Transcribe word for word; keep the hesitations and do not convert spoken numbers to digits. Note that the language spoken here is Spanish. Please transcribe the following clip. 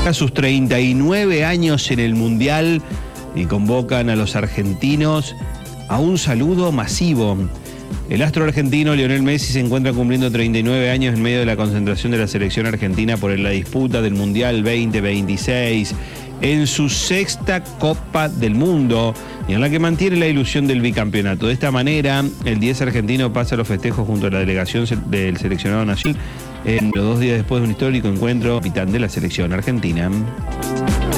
festeja sus treinta y nueve años en el Mundial y convocan a los argentinos a un saludo masivo. El astro argentino Lionel Messi se encuentra cumpliendo treinta y nueve años en medio de la concentración de la selección argentina por la disputa del Mundial veinte veintiséis, en su sexta Copa del Mundo y en la que mantiene la ilusión del bicampeonato. De esta manera, el diez argentino pasa los festejos junto a la delegación del seleccionado nacional en los dos días después de un histórico encuentro capitán de la selección argentina.